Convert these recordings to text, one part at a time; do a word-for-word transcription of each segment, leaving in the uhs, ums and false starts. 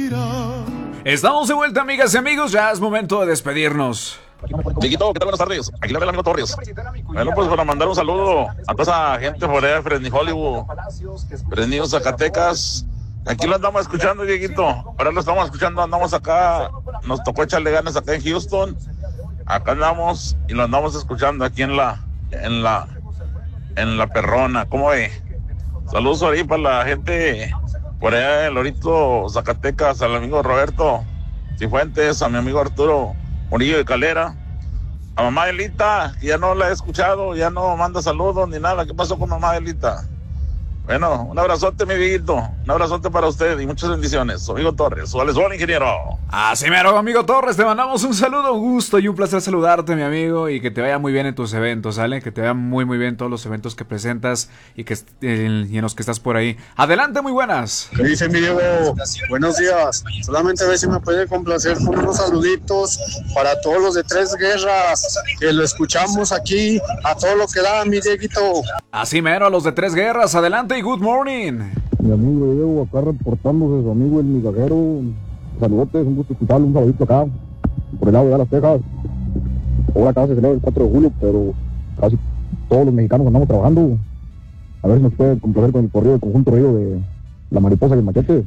Estamos de vuelta, amigas y amigos, ya es momento de despedirnos. Chiquito, ¿qué tal? Buenas tardes. Aquí le habla el amigo Torres. Bueno, pues para mandar un saludo a toda esa gente por allá de Fresnillo, Hollywood, Fresnillo, Zacatecas. Aquí lo andamos escuchando, Dieguito. Ahora lo estamos escuchando, andamos acá. Nos tocó echarle ganas acá en Houston. Acá andamos y lo andamos escuchando aquí en la, en la, en la perrona. ¿Cómo ve? Saludos ahí para la gente por allá en Lorito, Zacatecas, al amigo Roberto Cifuentes, a mi amigo Arturo Murillo de Calera, a mamá Elita, que ya no la he escuchado, ya no manda saludos ni nada. ¿Qué pasó con mamá Elita? Bueno, un abrazote, mi viejito, un abrazote para usted y muchas bendiciones. Su amigo Torres, su Alesón, ingeniero. Así mero, amigo Torres, te mandamos un saludo, un gusto y un placer saludarte, mi amigo, y que te vaya muy bien en tus eventos, ¿sale? Que te vaya muy muy bien todos los eventos que presentas y, que, eh, y en los que estás por ahí. Adelante, muy buenas. ¿Qué dice mi Diego? Buenos días. Solamente a ver si me puede complacer con unos saluditos para todos los de Tres Guerras, que lo escuchamos aquí a todo lo que da, mi Dieguito. Así mero, a los de Tres Guerras, adelante y good morning. Mi amigo Diego, acá reportándose su amigo el migajero. Saludotes, un gusto escucharlo, un saludito acá, por el lado de Las Tejas. Ahora acá se celebra el cuatro de julio, pero casi todos los mexicanos andamos trabajando. A ver si nos puede complacer con el corrido del conjunto río de La Mariposa y el Machete.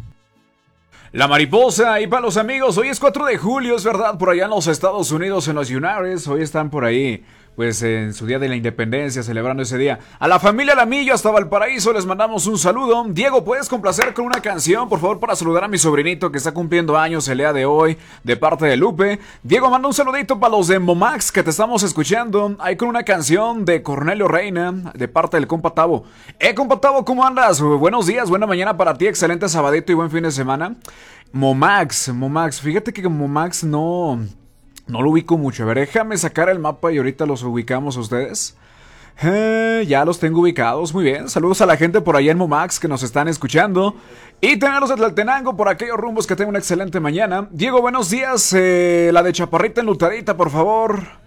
La Mariposa, y para los amigos, hoy es cuatro de julio, es verdad, por allá en los Estados Unidos, en los United, hoy están por ahí, pues en su día de la independencia, celebrando ese día. A la familia Lamillo hasta Valparaíso les mandamos un saludo. Diego, ¿puedes complacer con una canción, por favor, para saludar a mi sobrinito que está cumpliendo años el día de hoy, de parte de Lupe? Diego, manda un saludito para los de Momax que te estamos escuchando, ahí con una canción de Cornelio Reina, de parte del compa Tavo. Eh, compa Tavo, ¿cómo andas? Buenos días, buena mañana para ti, excelente sabadito y buen fin de semana. Momax, Momax, fíjate que Momax no, no lo ubico mucho. A ver, déjame sacar el mapa y ahorita los ubicamos a ustedes. Eh, ya los tengo ubicados, muy bien. Saludos a la gente por allá en Momax que nos están escuchando. Y también a los de Tlaltenango por aquellos rumbos, que tengan una excelente mañana. Diego, buenos días. Eh, la de Chaparrita Enlutadita, por favor.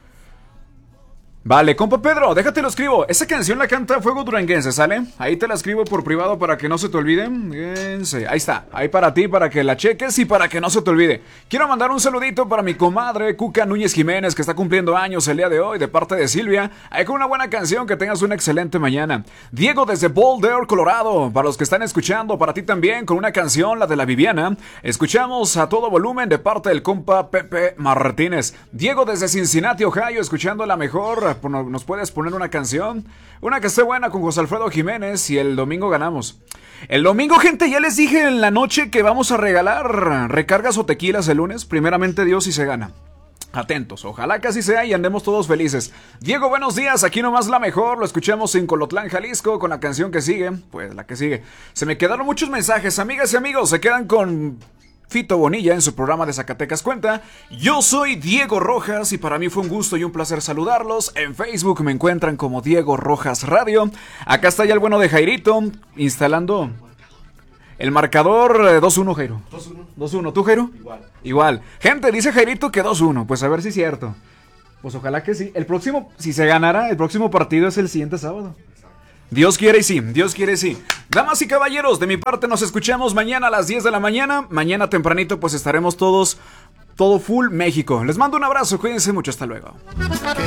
Vale, compa Pedro, déjate lo escribo. Esa canción la canta Fuego Duranguense, ¿sale? Ahí te la escribo por privado para que no se te olvide. Ahí está, ahí para ti, para que la cheques y para que no se te olvide. Quiero mandar un saludito para mi comadre Cuca Núñez Jiménez, que está cumpliendo años el día de hoy, de parte de Silvia. Ahí con una buena canción, que tengas una excelente mañana. Diego desde Boulder, Colorado, para los que están escuchando, para ti también, con una canción, la de la Viviana. Escuchamos a todo volumen de parte del compa Pepe Martínez. Diego desde Cincinnati, Ohio, escuchando la mejor. ¿Nos puedes poner una canción? Una que esté buena con José Alfredo Jiménez y el domingo ganamos. El domingo, gente, ya les dije en la noche que vamos a regalar recargas o tequilas el lunes. Primeramente Dios, y se gana. Atentos, ojalá que así sea y andemos todos felices. Diego, buenos días, aquí nomás la mejor. Lo escuchamos en Colotlán, Jalisco, con la canción que sigue. Pues la que sigue. Se me quedaron muchos mensajes, amigas y amigos. Se quedan con Fito Bonilla en su programa de Zacatecas Cuenta. Yo soy Diego Rojas y para mí fue un gusto y un placer saludarlos. En Facebook me encuentran como Diego Rojas Radio. Acá está ya el bueno de Jairito instalando el marcador. eh, dos uno, Jairo. dos uno. dos uno, ¿tú, Jairo? Igual. Igual. Gente, dice Jairito que dos uno. Pues a ver si es cierto. Pues ojalá que sí. El próximo, si se ganara, el próximo partido es el siguiente sábado. Dios quiere y sí, Dios quiere y sí. Damas y caballeros, de mi parte nos escuchamos mañana a las diez de la mañana. Mañana tempranito pues estaremos todos, todo full México. Les mando un abrazo, cuídense mucho, hasta luego.